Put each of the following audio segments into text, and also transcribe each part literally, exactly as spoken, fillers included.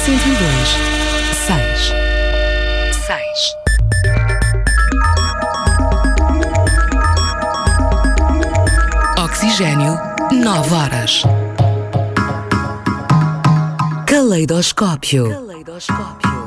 cento e dois, seis. seis. Oxigênio, nove horas. Caleidoscópio. Caleidoscópio.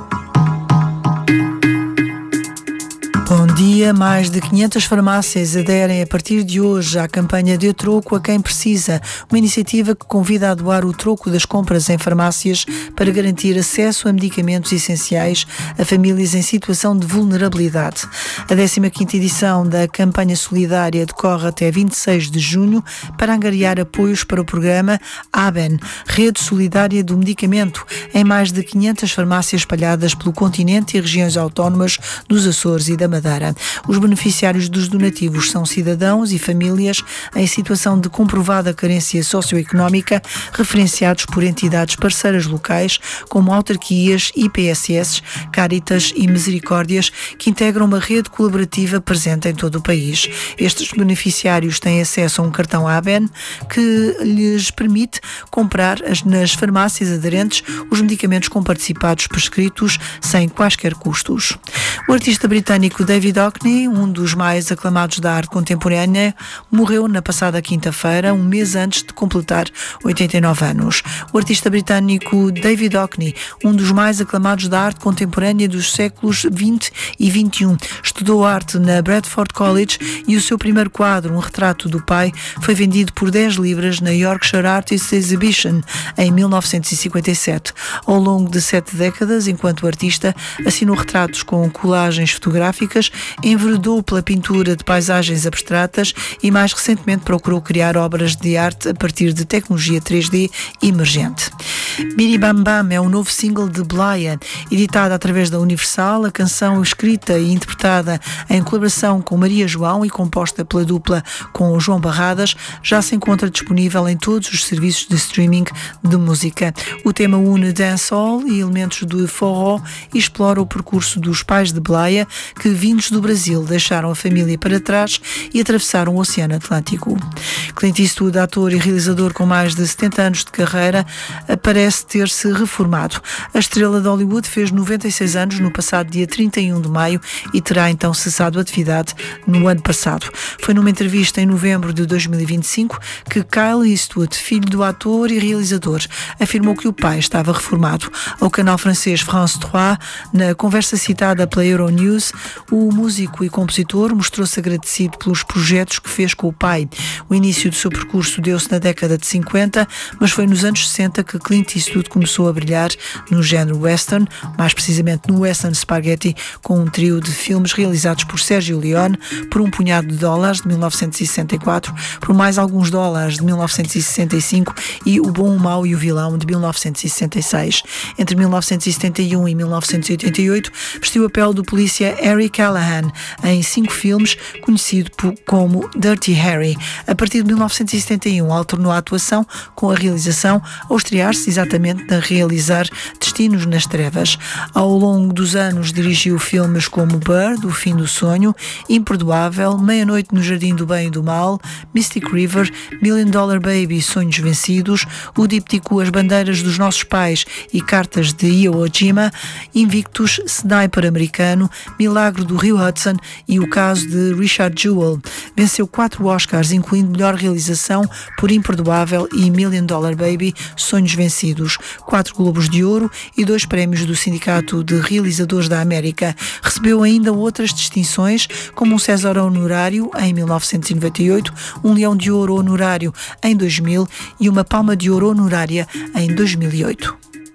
Bom dia. Mais de quinhentas farmácias aderem a partir de hoje à campanha Dê Troco a Quem Precisa, uma iniciativa que convida a doar o troco das compras em farmácias para garantir acesso a medicamentos essenciais a famílias em situação de vulnerabilidade. A décima quinta edição da campanha solidária decorre até vinte e seis de junho para angariar apoios para o programa A B E N, Rede Solidária do Medicamento, em mais de quinhentas farmácias espalhadas pelo continente e regiões autónomas dos Açores e da Madeira. Os beneficiários dos donativos são cidadãos e famílias em situação de comprovada carência socioeconómica, referenciados por entidades parceiras locais, como autarquias, I P S S, Cáritas e Misericórdias, que integram uma rede colaborativa presente em todo o país. Estes beneficiários têm acesso a um cartão A B E N que lhes permite comprar nas farmácias aderentes os medicamentos comparticipados prescritos sem quaisquer custos. O artista britânico David Hockney, um dos mais aclamados da arte contemporânea, morreu na passada quinta-feira, um mês antes de completar oitenta e nove anos. O artista britânico David Hockney, um dos mais aclamados da arte contemporânea dos séculos vinte e vinte e um, estudou arte na Bradford College e o seu primeiro quadro, um retrato do pai, foi vendido por dez libras na Yorkshire Artists Exhibition em mil novecentos e cinquenta e sete. Ao longo de sete décadas, enquanto artista, assinou retratos com colagens fotográficas, enveredou pela pintura de paisagens abstratas e mais recentemente procurou criar obras de arte a partir de tecnologia três D emergente. Biri Bam Bam é um novo single de Blaya, editada através da Universal. A canção, escrita e interpretada em colaboração com Maria João e composta pela dupla com o João Barradas, já se encontra disponível em todos os serviços de streaming de música. O tema une dancehall e elementos do forró e explora o percurso dos pais de Blaya, que vindos do Brasil deixaram a família para trás e atravessaram o Oceano Atlântico. Clint Eastwood, ator e realizador com mais de setenta anos de carreira, parece ter-se reformado. A estrela de Hollywood fez noventa e seis anos no passado dia trinta e um de maio e terá então cessado a atividade no ano passado. Foi numa entrevista em novembro de dois mil e vinte e cinco que Kyle Eastwood, filho do ator e realizador, afirmou que o pai estava reformado. Ao canal francês France três, na conversa citada pela Euronews, o músico e compositor mostrou-se agradecido pelos projetos que fez com o pai. O início do seu percurso deu-se na década de cinquenta, mas foi nos anos sessenta que Clint Eastwood começou a brilhar no género western, mais precisamente no western spaghetti, com um trio de filmes realizados por Sergio Leone, por um punhado de dólares de mil novecentos e sessenta e quatro, por mais alguns dólares de mil novecentos e sessenta e cinco e O Bom, o Mau e o Vilão de mil novecentos e sessenta e seis. Entre mil novecentos e setenta e um e mil novecentos e oitenta e oito vestiu a pele do polícia Harry Callahan em cinco filmes, conhecido como Dirty Harry. A partir de mil novecentos e setenta e um alternou a atuação com a realização, ao estrear-se exatamente a realizar Destinos nas Trevas. Ao longo dos anos dirigiu filmes como Bird, O Fim do Sonho, Imperdoável, Meia-Noite no Jardim do Bem e do Mal, Mystic River, Million Dollar Baby, Sonhos Vencidos, O Díptico, As Bandeiras dos Nossos Pais e Cartas de Iwo Jima, Invictus, Sniper Americano, Milagre do Rio Hudson e O Caso de Richard Jewell. Venceu quatro Oscars, incluindo Melhor Realização por Imperdoável e Million Dollar Baby, Sonhos Vencidos, quatro Globos de Ouro e dois prémios do Sindicato de Realizadores da América. Recebeu ainda outras distinções, como um César Honorário em mil novecentos e noventa e oito, um Leão de Ouro Honorário em dois mil e uma Palma de Ouro Honorária em dois mil e oito.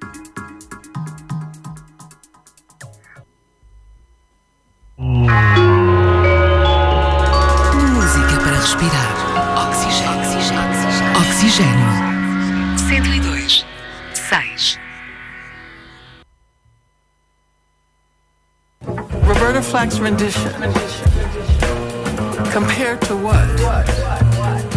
Música para respirar. Oxigênio. Oxigênio. Oxigênio. cento e dois, seis. Roberta Flack's rendition. Compared to what?